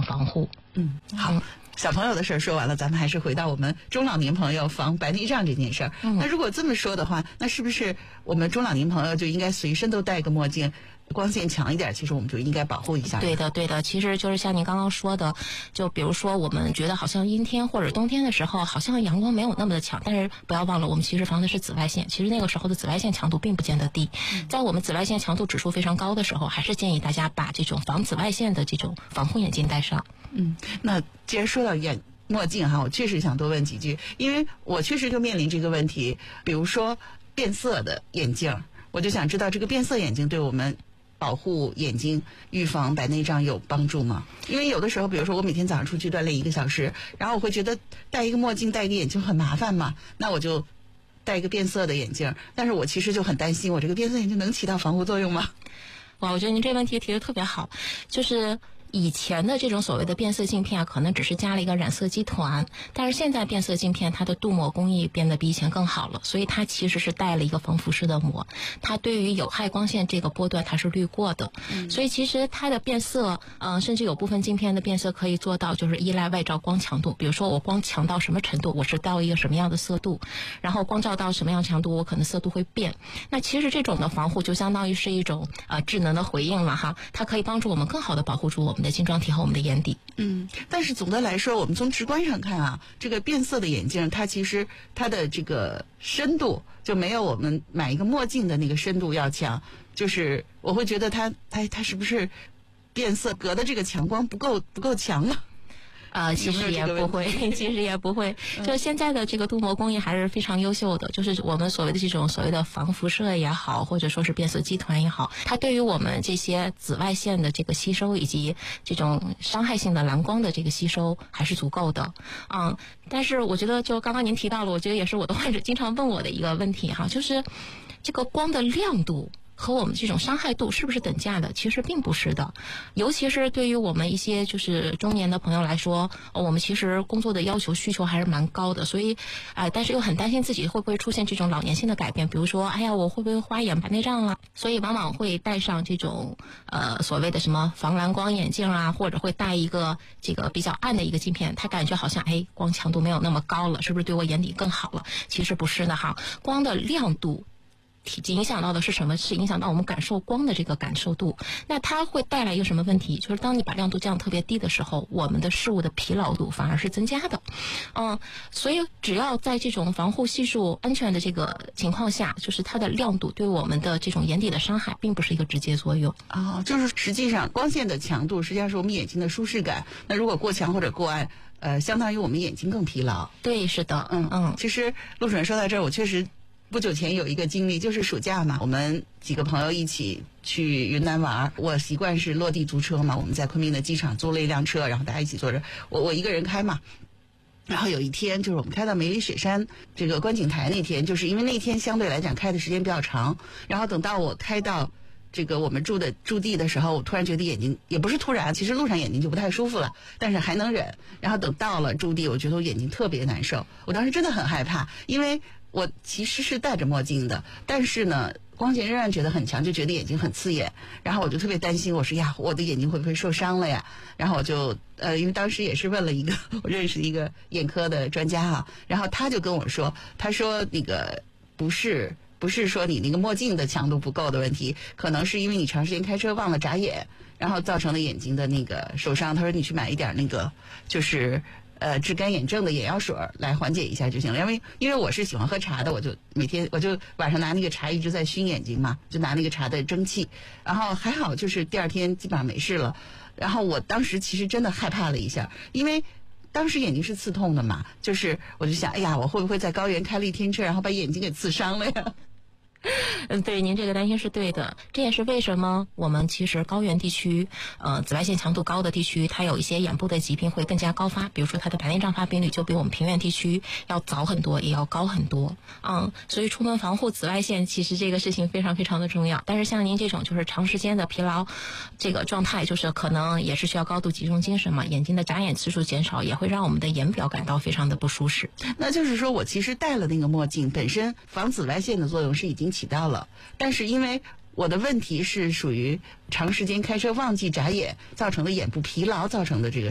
防护。 好。小朋友的事儿说完了，咱们还是回到我们中老年朋友防白内障这件事儿。那如果这么说的话，那是不是我们中老年朋友就应该随身都戴个墨镜，光线强一点，其实我们就应该保护一下？ 对的，其实就是像您刚刚说的，就比如说我们觉得好像阴天或者冬天的时候，好像阳光没有那么的强，但是不要忘了，我们其实防的是紫外线，其实那个时候的紫外线强度并不见得低。在我们紫外线强度指数非常高的时候，还是建议大家把这种防紫外线的这种防护眼镜戴上。 那既然说到墨镜哈，我确实想多问几句，因为我确实就面临这个问题。比如说变色的眼镜，我就想知道这个变色眼镜对我们保护眼睛、预防白内障有帮助吗？因为有的时候，比如说我每天早上出去锻炼1个小时，然后我会觉得戴一个墨镜、戴一个眼镜很麻烦嘛，那我就戴一个变色的眼镜。但是我其实就很担心，我这个变色眼镜能起到防护作用吗？ 哇，我觉得您这个问题提得特别好，就是以前的这种所谓的变色镜片可能只是加了一个染色基团，但是现在变色镜片它的镀膜工艺变得比以前更好了，所以它其实是带了一个防腐蚀的膜，它对于有害光线这个波段它是滤过的。所以其实它的变色甚至有部分镜片的变色可以做到就是依赖外照光强度，比如说我光强到什么程度，我是到一个什么样的色度，然后光照到什么样强度，我可能色度会变。那其实这种的防护就相当于是一种智能的回应了哈，它可以帮助我们更好的保护住我们的晶状体和我们的眼底。 但是总的来说，我们从直观上看啊，这个变色的眼镜它其实它的这个深度就没有我们买一个墨镜的那个深度要强，就是我会觉得它是不是变色隔的这个强光不够强呢？ 其实也不会，就现在的这个镀膜工艺还是非常优秀的，就是我们所谓的这种所谓的防辐射也好，或者说是变色基团也好，它对于我们这些紫外线的这个吸收以及这种伤害性的蓝光的这个吸收还是足够的。但是我觉得就刚刚您提到了，我觉得也是我的患者经常问我的一个问题哈，就是这个光的亮度和我们这种伤害度是不是等价的？其实并不是的，尤其是对于我们一些就是中年的朋友来说，我们其实工作的要求需求还是蛮高的，所以但是又很担心自己会不会出现这种老年性的改变，比如说哎呀我会不会花眼白内障了，所以往往会戴上这种所谓的什么防蓝光眼镜啊，或者会戴一个这个比较暗的一个镜片，他感觉好像光强度没有那么高了，是不是对我眼底更好了？其实不是的哈，光的亮度影响到的是什么？是影响到我们感受光的这个感受度。那它会带来一个什么问题？就是当你把亮度降特别低的时候，我们的视物的疲劳度反而是增加的。所以只要在这种防护系数安全的这个情况下，就是它的亮度对我们的这种眼底的伤害并不是一个直接作用。 就是实际上光线的强度实际上是我们眼睛的舒适感。那如果过强或者过暗，相当于我们眼睛更疲劳。 对，是的。 其实陆主任说到这儿，我确实不久前有一个经历，就是暑假嘛，我们几个朋友一起去云南玩，我习惯是落地租车嘛，我们在昆明的机场租了一辆车，然后大家一起坐着，我一个人开嘛。然后有一天就是我们开到梅里雪山这个观景台那天，就是因为那天相对来讲开的时间比较长，然后等到我开到这个我们驻地的时候，我突然觉得眼睛也不是突然，其实路上眼睛就不太舒服了，但是还能忍。然后等到了驻地，我觉得我眼睛特别难受，我当时真的很害怕，因为我其实是戴着墨镜的，但是呢光线仍然觉得很强，就觉得眼睛很刺眼，然后我就特别担心，我说呀我的眼睛会不会受伤了呀？然后我就因为当时也是问了一个我认识的一个眼科的专家哈，然后他就跟我说，他说那个不是说你那个墨镜的强度不够的问题，可能是因为你长时间开车忘了眨眼，然后造成了眼睛的那个受伤。他说你去买一点那个就是治干眼症的眼药水来缓解一下就行了。因为我是喜欢喝茶的，我就每天晚上拿那个茶一直在熏眼睛嘛，就拿那个茶的蒸汽，然后还好就是第二天基本上没事了。然后我当时其实真的害怕了一下，因为当时眼睛是刺痛的嘛，就是我就想哎呀我会不会在高原开了一天车，然后把眼睛给刺伤了呀？ 对，您这个担心是对的，这也是为什么我们其实高原地区紫外线强度高的地区，它有一些眼部的疾病会更加高发，比如说它的白内障发病率就比我们平原地区要早很多，也要高很多。所以出门防护紫外线其实这个事情非常非常的重要。但是像您这种就是长时间的疲劳这个状态，就是可能也是需要高度集中精神嘛，眼睛的眨眼次数减少也会让我们的眼表感到非常的不舒适。 那就是说我其实戴了那个墨镜，本身防紫外线的作用是已经起到了，但是因为我的问题是属于长时间开车忘记眨眼造成的眼部疲劳造成的这个